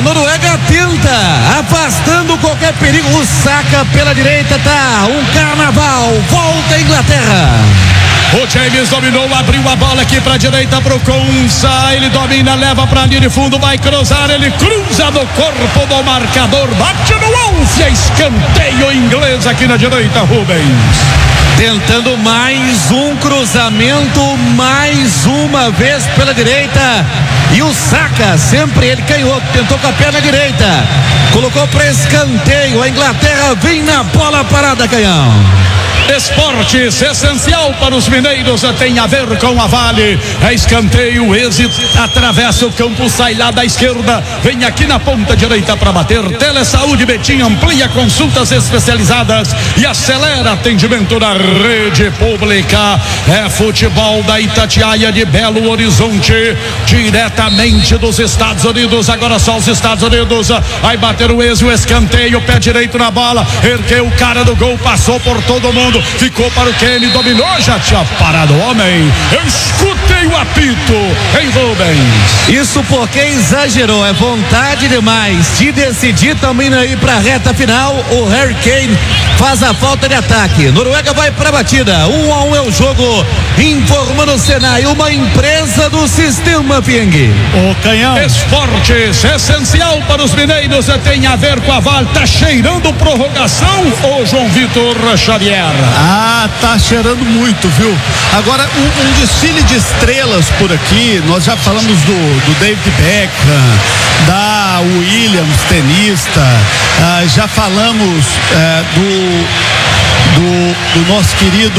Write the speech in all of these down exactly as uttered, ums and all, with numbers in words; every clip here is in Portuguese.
Noruega tenta, afastando qualquer perigo. O Saka pela direita, tá um carnaval. Volta a Inglaterra. O James dominou, abriu a bola aqui pra direita pro Konsa. Ele domina, leva pra linha de fundo, vai cruzar. Ele cruza no corpo do marcador, bate no alce, escanteio inglês aqui na direita, Rubens. Tentando mais um cruzamento, mais uma vez pela direita. E o Saka, sempre ele canhoto, tentou com a perna direita. Colocou para escanteio. A Inglaterra vem na bola parada, Canhão. Esportes, essencial para os mineiros, tem a ver com a Vale. É escanteio, êxito, atravessa o campo, sai lá da esquerda, vem aqui na ponta direita para bater. Telesaúde Betim amplia consultas especializadas e acelera atendimento da rede pública. É futebol da Itatiaia de Belo Horizonte, diretamente dos Estados Unidos. Agora só os Estados Unidos. Vai bater o êxito, o escanteio, pé direito na bola, ergueu o cara do gol, passou por todo mundo. Ficou para o Kenny, dominou, já tinha parado o homem. Eu escutei o apito, hein, Rubens? Isso porque exagerou, é vontade demais de decidir, também aí para a reta final. O Harry Kane faz a falta de ataque. Noruega vai para a batida. Um a um é o jogo. Informando o Senai, uma empresa do sistema Fieng. O Canhão. Esportes, essencial para os mineiros, tem a ver com a Vale. Tá cheirando prorrogação, ô João Vitor Xavier? Ah, tá cheirando muito, viu? Agora, um, um desfile de estrelas por aqui. Nós já falamos do, do David Beckham, da Williams, tenista. Ah, já falamos eh, do, do, do nosso querido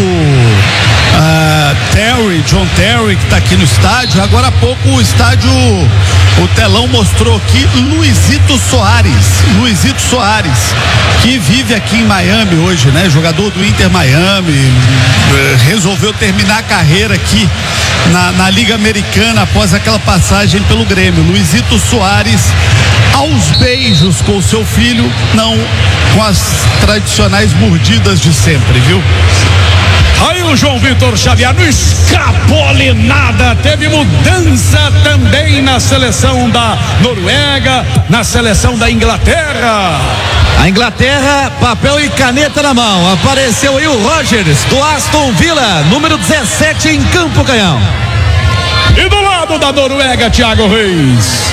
ah, Terry, John Terry, que tá aqui no estádio. Agora há pouco o estádio, o telão mostrou aqui Luizito Soares. Luizito Soares, que vive aqui em Miami hoje, né? Jogador do Inter Miami, resolveu terminar a carreira aqui na, na Liga Americana após aquela passagem pelo Grêmio. Luizito Soares aos beijos com o seu filho, não com as tradicionais mordidas de sempre, viu? Aí o João Vitor Xavier não escapole nada. Teve mudança também na seleção da Noruega, na seleção da Inglaterra. A Inglaterra, papel e caneta na mão. Apareceu aí o Rogers do Aston Villa, número dezessete em campo, Canhão. E do lado da Noruega, Thiago Reis.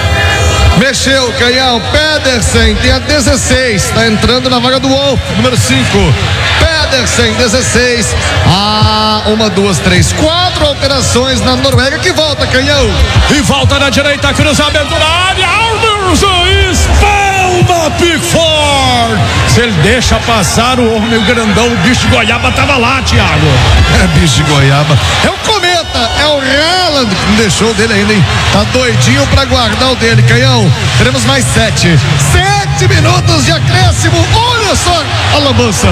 Mexeu, Canhão. Pedersen tem a dezesseis, tá entrando na vaga do Wolf, número cinco. Pedersen, dezesseis. Ah, uma, duas, três, quatro alterações na Noruega, que volta, Canhão. E volta na direita, cruzamento na área. Alderson, espalma Pickford. Se ele deixa passar o homem, o grandão, o bicho de goiaba tava lá, Thiago. É bicho de goiaba. É o Cometa, é o Haaland que não deixou dele ainda, hein? Tá doidinho pra guardar o dele, Canhão. Teremos mais sete. Sete minutos de acréscimo. Olha só a lambança.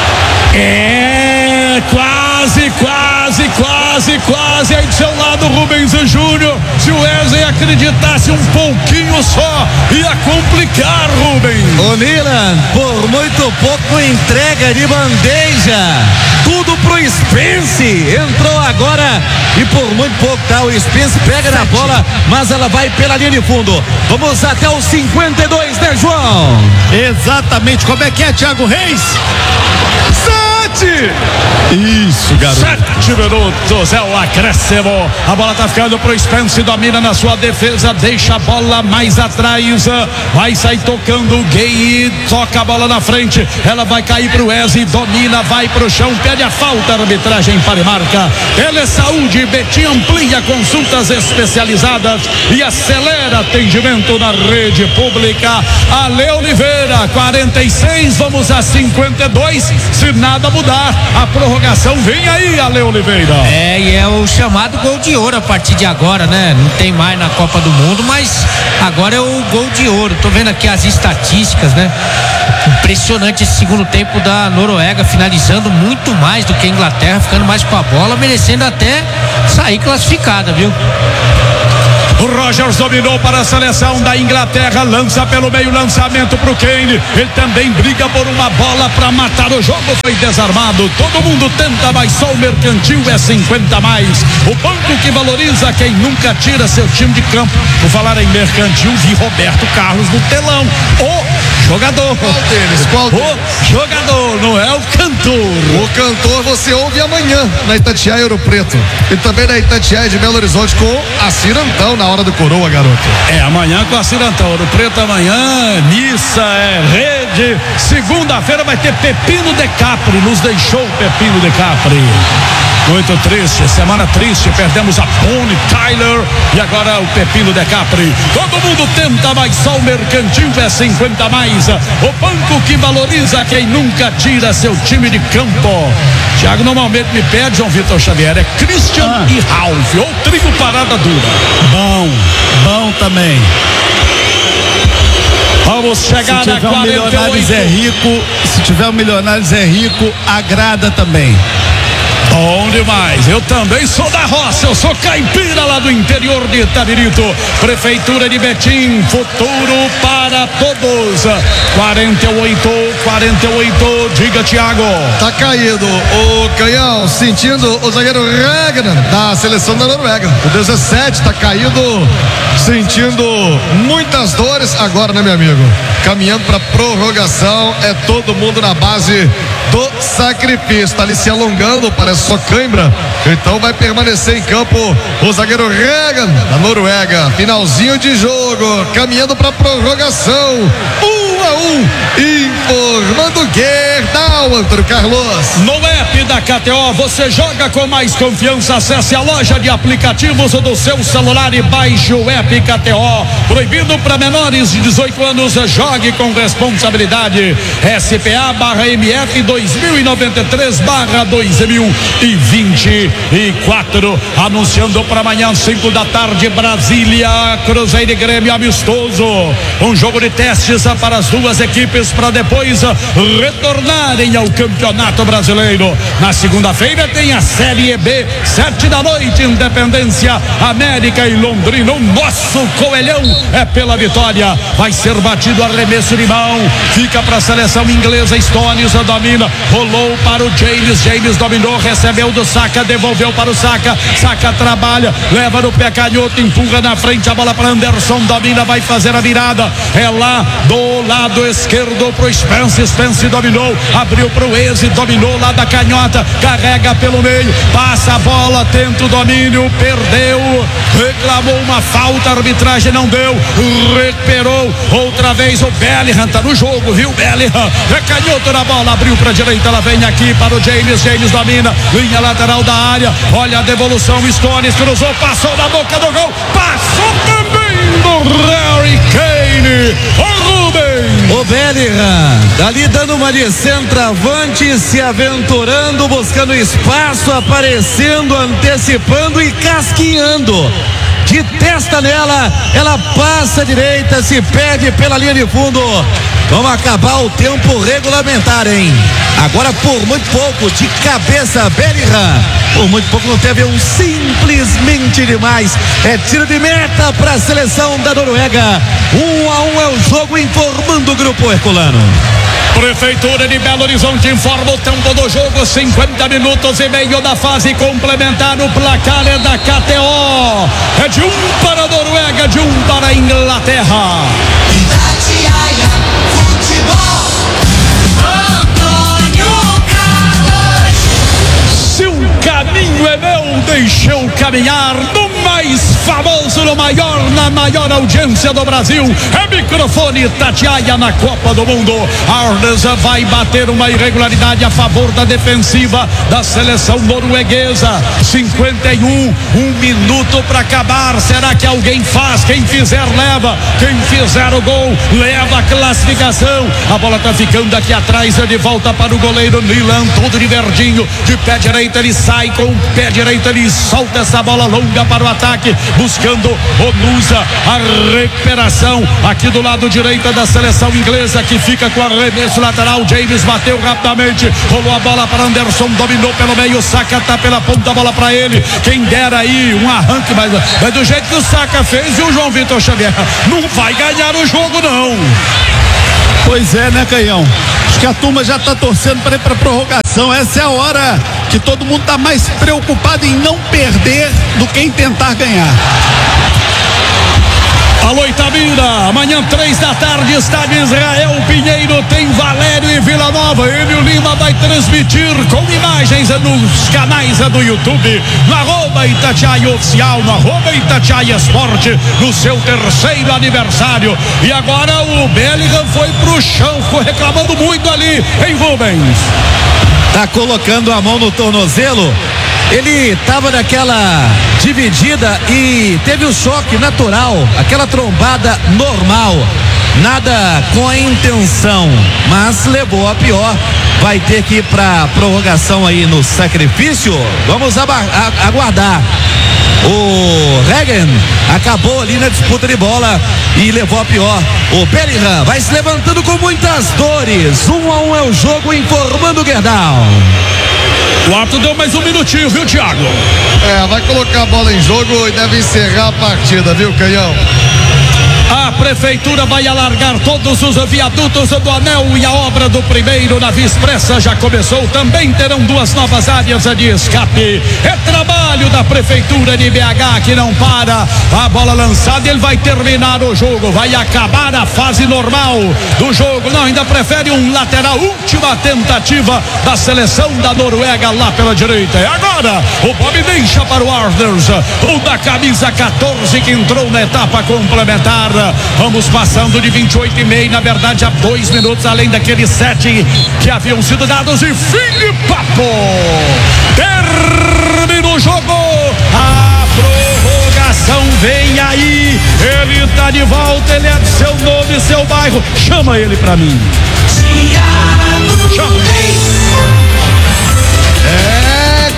É, quase, quase, quase, quase aí do seu lado, Rubens Júnior. Se o Wesley acreditasse um pouquinho só, ia complicar, Rubens. O Milan, por muito pouco, entrega de bandeja. Tudo pro Spence. Entrou agora e por muito pouco, tá? O Spence pega na bola, mas ela vai pela linha de fundo. Vamos até os cinquenta e dois, né, João? Exatamente. Como é que é, Thiago Reis? Sete! Isso, garoto. Sete minutos é o acréscimo. A bola tá ficando pro Spence, domina na sua defesa, deixa a bola mais atrás, vai sair tocando o Gay, toca a bola na frente, ela vai cair pro Wesley, domina, vai pro chão, pede a falta, arbitragem para e marca. Telesaúde Betim amplia consultas especializadas e acelera atendimento na rede pública. Ale Oliveira, quarenta e seis, vamos a cinquenta e dois, se nada mudar, a prorrogação vem aí, Ale Oliveira. É, e é o chamado gol de ouro a partir de agora, né? Não tem mais na Copa do Mundo, mas agora é o gol de ouro. Tô vendo aqui as estatísticas, né? Impressionante esse segundo tempo da Noruega, finalizando muito mais do que a Inglaterra, ficando mais com a bola, merecendo até sair classificada, viu? Rogers dominou para a seleção da Inglaterra, lança pelo meio, lançamento para o Kane, ele também briga por uma bola para matar o jogo, foi desarmado, todo mundo tenta, mas só o Mercantil é cinquenta mais, o banco que valoriza quem nunca tira seu time de campo. Por falar em Mercantil, vi Roberto Carlos no telão, o jogador. Qual deles? Qual deles? O jogador, não é o cantor. O cantor você ouve amanhã na Itatiaia Ouro Preto e também na Itatiaia de Belo Horizonte com a Cirantão na hora do coroa, garoto. É, amanhã com a Cirantão, Ouro Preto amanhã, missa, é rede. Segunda-feira vai ter Pepino de Capri, nos deixou Pepino de Capri. Muito triste, semana triste, perdemos a Bonnie Tyler e agora o Pepino de Capri. Todo mundo tenta, mas só o Mercantil é cinquenta mais. O banco que valoriza quem nunca tira seu time de campo. Thiago normalmente me pede, João Vitor Xavier, é Christian ah. e Ralf, ou trigo parada dura. Bom, bom também. Vamos chegar na quarenta e oito. Se tiver um Milionários é rico, se tiver um Milionários é rico, agrada também. Bom demais, eu também sou da roça, eu sou caipira lá do interior de Itabirito. Prefeitura de Betim, futuro para todos. quarenta e oito, quarenta e oito, diga Thiago. Tá caído o Canhão, sentindo o zagueiro Ragnar da seleção da Noruega. O dezessete tá caído, sentindo muitas dores. Agora, né, meu amigo? Caminhando pra prorrogação, é todo mundo na base do sacrifício. Tá ali se alongando, parece só cãibra. Então vai permanecer em campo o zagueiro Regan da Noruega. Finalzinho de jogo, caminhando para prorrogação. Um a um, informando Gerdau, Antônio Carlos. No app da K T O você joga com mais confiança. Acesse a loja de aplicativos do seu celular e baixe o app K T O. Proibido para menores de dezoito anos. Jogue com responsabilidade. S P A barra M F dois mil e noventa e três barra dois mil e vinte e quatro. Anunciando para amanhã, cinco da tarde, Brasília, Cruzeiro e Grêmio amistoso. Um jogo de testes para as duas equipes para depois retornarem ao Campeonato Brasileiro. Na segunda-feira tem a Série B, sete da noite, Independência, América e Londrina. O nosso Coelhão é pela vitória. Vai ser batido arremesso de mão. Fica para a seleção inglesa. Stones domina. Rolou para o James. James dominou, recebeu do Saka, devolveu para o Saka. Saka trabalha, leva no pé canhoto, empurra na frente a bola para Anderson. Domina, vai fazer a virada. É lá do lado esquerdo pro Spence. Spence dominou, abriu pro Eze, dominou lá da canhota, carrega pelo meio, passa a bola, tenta o domínio, perdeu, reclamou uma falta, a arbitragem não deu, recuperou outra vez o Bellingham, tá no jogo, viu? Bellingham, é canhoto na bola, abriu pra direita, ela vem aqui para o James, James domina, linha lateral da área, olha a devolução, Stones cruzou, passou na boca do gol, passou também do Harry Kane, o Rubens. O Bellingham, dali dando uma de centroavante, se aventurando, buscando espaço, aparecendo, antecipando e casquinhando. De testa nela, ela passa à direita, se perde pela linha de fundo. Vamos acabar o tempo regulamentar, hein? Agora por muito pouco, de cabeça, Bellingham. Por muito pouco não teve um simplesmente demais. É tiro de meta para a seleção da Noruega. Um a um é o jogo, informando o grupo herculano. Prefeitura de Belo Horizonte informa o tempo do jogo, cinquenta minutos e meio da fase complementar. O placar é da K T O. É de um para a Noruega, de um para a Inglaterra. Itatiaia Futebol, Antônio Carlos. Se o caminho é meu, deixa eu caminhar no mais famoso, no maior, na maior audiência do Brasil. É microfone Itatiaia na Copa do Mundo. Arnes vai bater uma irregularidade a favor da defensiva da seleção norueguesa. cinquenta e um, um minuto para acabar. Será que alguém faz? Quem fizer leva. Quem fizer o gol leva a classificação. A bola tá ficando aqui atrás, de volta para o goleiro Nilan, todo de verdinho, de pé direito ele sai com o pé direito, ele solta essa bola longa para o ataque, buscando o Nusa, a recuperação aqui do lado direito da seleção inglesa, que fica com arremesso lateral. James bateu rapidamente, rolou a bola para Anderson, dominou pelo meio, o Saka tá pela ponta, a bola para ele. Quem dera aí um arranque, mas, mas do jeito que o Saka fez, e o João Vitor Xavier não vai ganhar o jogo não. Pois é, né, Canhão? Acho que a turma já tá torcendo para ir pra prorrogação. Essa é a hora que todo mundo tá mais preocupado em não perder do que em tentar ganhar. Alô, Itabira, amanhã três da tarde, estádio Israel Pinheiro, tem Valério e Vila Nova. Enio Lima vai transmitir com imagens nos canais do YouTube, no arroba Itatiaia Oficial, no arroba Itatiaia Esporte, no seu terceiro aniversário. E agora o Bellingham foi pro chão, ficou reclamando muito ali, hein, Rubens? Tá colocando a mão no tornozelo. Ele estava naquela dividida e teve o choque natural, aquela trombada normal, nada com a intenção, mas levou a pior. Vai ter que ir para prorrogação aí no sacrifício. Vamos aguardar. O Regen acabou ali na disputa de bola e levou a pior. O Bellingham vai se levantando com muitas dores. Um a um é o jogo, informando o Gerdau. O Arthur deu mais um minutinho, viu, Thiago? É, vai colocar a bola em jogo e deve encerrar a partida, viu, Canhão? A prefeitura vai alargar todos os viadutos do anel e a obra do primeiro na Via Expressa já começou. Também terão duas novas áreas de escape. É trabalho da prefeitura de B H que não para. A bola lançada, ele vai terminar o jogo, vai acabar a fase normal do jogo. Não, ainda prefere um lateral, última tentativa da seleção da Noruega lá pela direita. E agora o Bob deixa para o Arthurs, o da camisa quatorze, que entrou na etapa complementar. Vamos passando de vinte e oito e meio, na verdade, a dois minutos além daqueles sete que haviam sido dados. E Filipapo termina o jogo. A prorrogação vem aí. Ele tá de volta, ele é de seu nome, seu bairro. Chama ele pra mim. Chama. É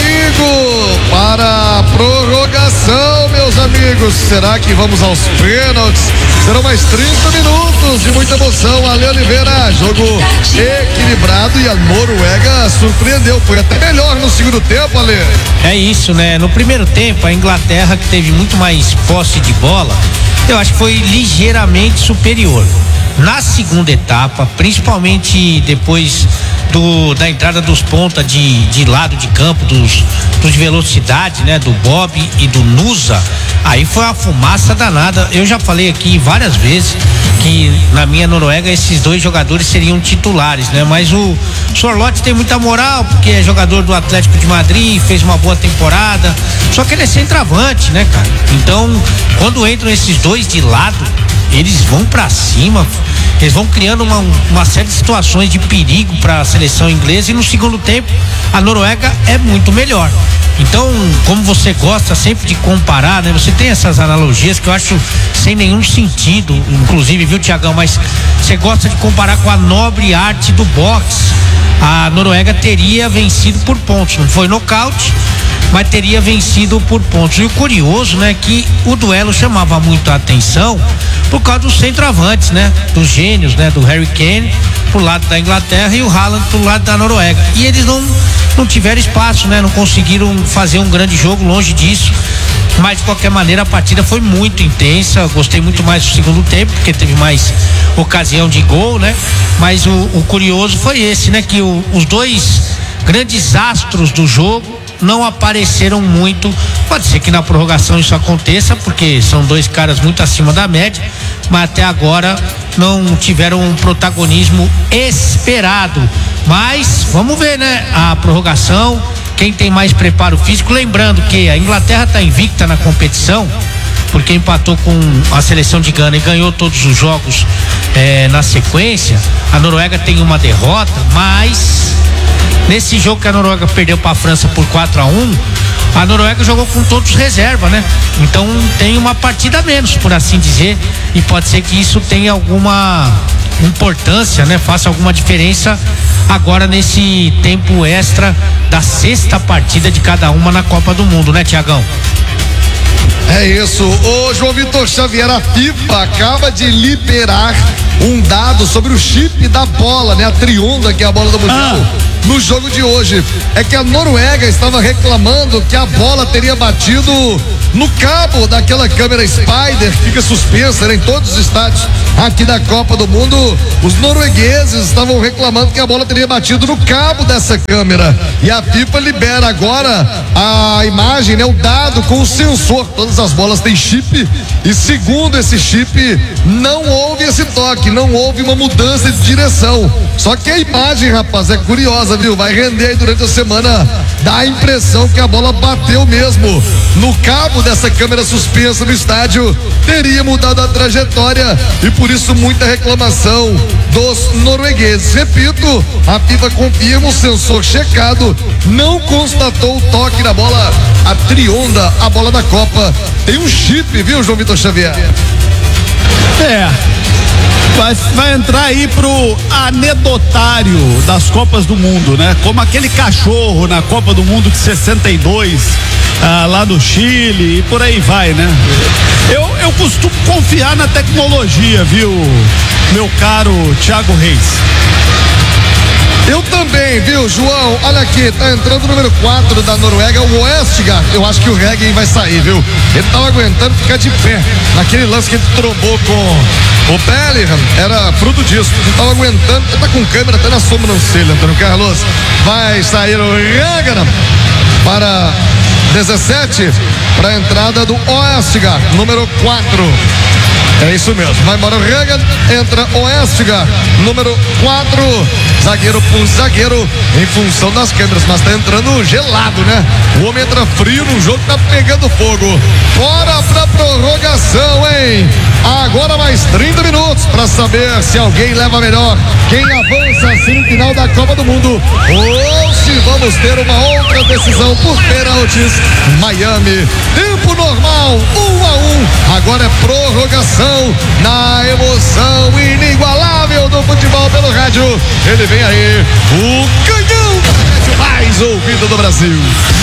comigo para a prorrogação, meus amigos. Será que vamos aos pênaltis? Serão mais trinta minutos de muita emoção. Ale Oliveira, jogo equilibrado e a Noruega surpreendeu. Foi até melhor no segundo tempo, Ale. É isso, né? No primeiro tempo, a Inglaterra, que teve muito mais posse de bola, eu acho que foi ligeiramente superior. Na segunda etapa, principalmente depois do, da entrada dos pontas de, de lado de campo, dos, dos de velocidade, né? Do Bob e do Nusa, aí foi uma fumaça danada. Eu já falei aqui várias vezes que na minha Noruega esses dois jogadores seriam titulares, né? Mas o Sorloth tem muita moral porque é jogador do Atlético de Madrid, fez uma boa temporada, só que ele é centroavante, né, cara? Então, quando entram esses dois de lado, eles vão pra cima, eles vão criando uma, uma série de situações de perigo para a seleção inglesa, e no segundo tempo a Noruega é muito melhor. Então, como você gosta sempre de comparar, né? Você tem essas analogias que eu acho sem nenhum sentido, inclusive, viu, Tiagão? Mas você gosta de comparar com a nobre arte do boxe. A Noruega teria vencido por pontos, não foi nocaute, mas teria vencido por pontos. E o curioso, né, que o duelo chamava muito a atenção por causa dos centroavantes, né, dos gênios, né, do Harry Kane pro lado da Inglaterra e o Haaland pro lado da Noruega. E eles não não tiveram espaço, né, não conseguiram fazer um grande jogo, longe disso. Mas de qualquer maneira a partida foi muito intensa. Gostei muito mais do segundo tempo, porque teve mais ocasião de gol, né? Mas o, o curioso foi esse, né, que o, os dois grandes astros do jogo não apareceram muito. Pode ser que na prorrogação isso aconteça, porque são dois caras muito acima da média, mas até agora não tiveram um protagonismo esperado. Mas vamos ver, né, a prorrogação, quem tem mais preparo físico. Lembrando que a Inglaterra está invicta na competição, porque empatou com a seleção de Gana e ganhou todos os jogos eh, na sequência. A Noruega tem uma derrota, mas nesse jogo que a Noruega perdeu para a França por quatro a um, a Noruega jogou com todos reserva, né? Então tem uma partida a menos, por assim dizer, e pode ser que isso tenha alguma importância, né? Faça alguma diferença agora nesse tempo extra da sexta partida de cada uma na Copa do Mundo, né, Tiagão? É isso. Ô João Vitor Xavier, a FIFA acaba de liberar um dado sobre o chip da bola, né? A Trionda, que é a bola do Mundial. Ah. No jogo de hoje, é que a Noruega estava reclamando que a bola teria batido no cabo daquela câmera Spider que fica suspensa, né, em todos os estádios aqui da Copa do Mundo. Os noruegueses estavam reclamando que a bola teria batido no cabo dessa câmera, e a FIFA libera agora a imagem, né, o dado com o sensor. Todas as bolas têm chip, e segundo esse chip não houve esse toque, não houve uma mudança de direção. Só que a imagem, rapaz, é curiosa, viu? Vai render aí durante a semana. Dá a impressão que a bola bateu mesmo no cabo dessa câmera suspensa no estádio, teria mudado a trajetória, e por isso muita reclamação dos noruegueses. Repito, a FIFA confirma o sensor checado, não constatou o toque na bola. A Trionda, a bola da Copa, tem um chip, viu, João Vitor Xavier? É. Vai, vai entrar aí pro anedotário das Copas do Mundo, né? Como aquele cachorro na Copa do Mundo de sessenta e dois, ah, lá no Chile, e por aí vai, né? Eu, eu costumo confiar na tecnologia, viu, meu caro Thiago Reis? Eu também, viu, João? Olha aqui, tá entrando o número quatro da Noruega, o Østigard. Eu acho que o Reggae vai sair, viu? Ele tava aguentando ficar de pé naquele lance que ele trombou com o Bellingham. Era fruto disso. Ele tava aguentando, ele tá com câmera até na sobrancelha, Antônio Carlos. Vai sair o Reggae para dezessete, para a entrada do Østigard, número quatro. É isso mesmo, vai embora o Regan, entra o Østigard, número quatro, zagueiro por zagueiro, em função das câmeras, mas tá entrando gelado, né? O homem entra frio no jogo, tá pegando fogo. Bora pra prorrogação, hein? Agora mais trinta minutos pra saber se alguém leva melhor, quem avança a semifinal da Copa do Mundo, ou se vamos ter uma outra decisão por pênaltis. Miami, tempo normal, um a um, agora é prorrogação. Na emoção inigualável do futebol pelo rádio, ele vem aí, o canhão da rádio mais ouvido do Brasil.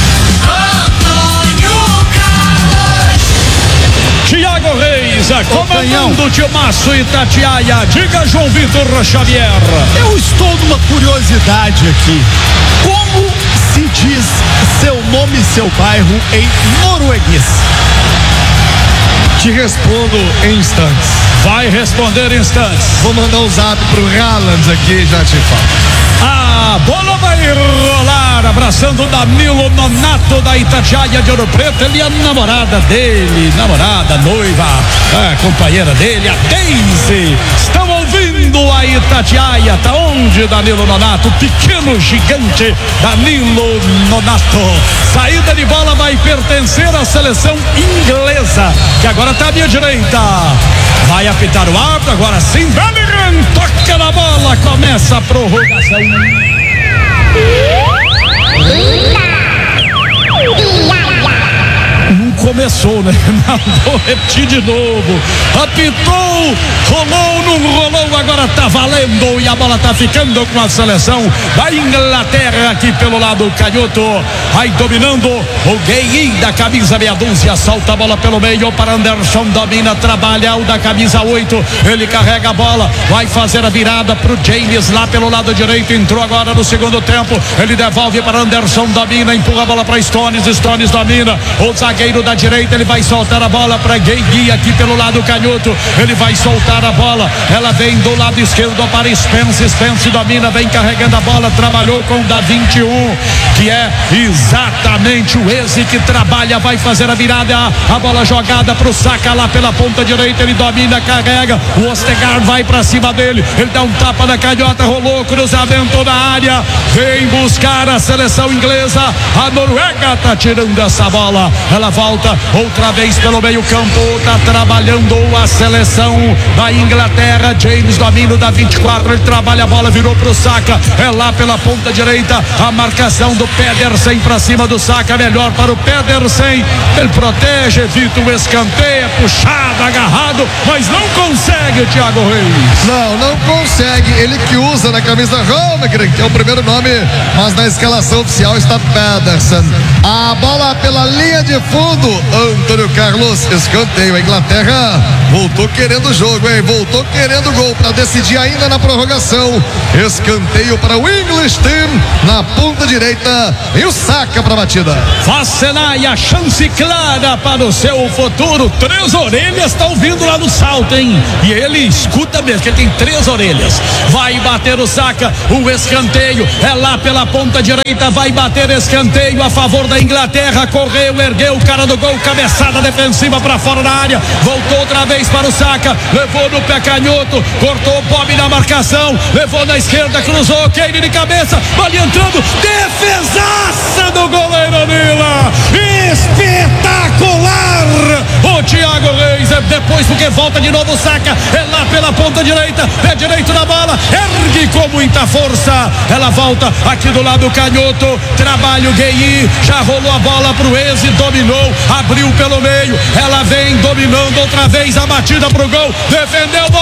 Tiago Reis, comandando o Tilmaço e Tatiaia. Diga, João Vitor Xavier. Eu estou numa curiosidade aqui. Como se diz seu nome e seu bairro em norueguês? Te respondo em instantes. Vai responder em instantes. Vou mandar um zap pro Haaland aqui e já te falo. A bola vai rolar, abraçando Danilo Nonato da Itatiaia de Ouro Preto. Ele é a namorada dele, namorada, noiva, a companheira dele, a Daisy. Estão ouvindo a Itatiaia. Tá onde, Danilo Nonato? Pequeno gigante Danilo Nonato. Saída de bola vai pertencer à seleção inglesa, que agora tá à minha direita. Vai apitar o árbitro, agora sim, Bellingham toca na bola, começa a prorrogação. Não começou, né? Mandou repetir de novo. Apitou, rolou, não rolou, agora tá valendo e a bola tá ficando com a seleção da Inglaterra aqui pelo lado canhoto. Aí dominando o Gay da camisa meia dúzia, solta a bola pelo meio para Anderson, domina, trabalha o da camisa oito, ele carrega a bola, vai fazer a virada pro James lá pelo lado direito, entrou agora no segundo tempo, ele devolve para Anderson, domina, empurra a bola para Stones, Stones domina, o zagueiro da direita, ele vai soltar a bola para Gay aqui pelo lado canhoto, ele vai soltar a bola, ela vem do lado esquerdo para Spence, Spence domina, vem carregando a bola, trabalhou com o da vinte e um, que é exatamente o Eze que trabalha, vai fazer a virada, a bola jogada pro Saka lá pela ponta direita, ele domina, carrega, o Østigard vai pra cima dele, ele dá um tapa na canhota, rolou, cruzamento na área, vem buscar a seleção inglesa, a Noruega tá tirando essa bola, ela volta outra vez pelo meio campo, tá trabalhando a seleção da Inglaterra, James domina da vinte e quatro, ele trabalha a bola, virou pro Saka, é lá pela ponta direita, a marcação do Pedersen pra cima do Saka, melhor para o Pedersen. Ele protege, evita o escanteio, puxado, agarrado, mas não consegue, Thiago Reis. Não, não consegue. Ele que usa na camisa Holmgren, que é o primeiro nome, mas na escalação oficial está Pedersen. A bola pela linha de fundo. Antônio Carlos, escanteio. A Inglaterra voltou querendo o jogo, hein? Voltou querendo o gol para decidir ainda na prorrogação. Escanteio para o English Team na ponta direita e o Saka para a batida. Fassenai, a chance clara para o seu futuro. Três orelhas estão vindo lá no salto, hein? E ele escuta mesmo, que ele tem três orelhas. Vai bater o Saka, o escanteio é lá pela ponta direita, vai bater escanteio a favor da Inglaterra. Correu, ergueu o cara do gol, cabeçada defensiva para fora da área. Voltou outra vez para o Saka, levou no pé canhoto, cortou o Bob na marcação, levou na esquerda, cruzou, Kane de cabeça, bola entrando, defesaça do goleiro Nila, espetacular o Thiago Reis. É depois porque volta de novo o Saka, é lá pela ponta direita, pé direito na bola, ergue com muita força, ela volta aqui do lado canhoto, trabalha o Guehi, já rolou a bola pro Eze, dominou, abriu pelo meio, ela vem dominando outra vez a batida pro gol, defendeu,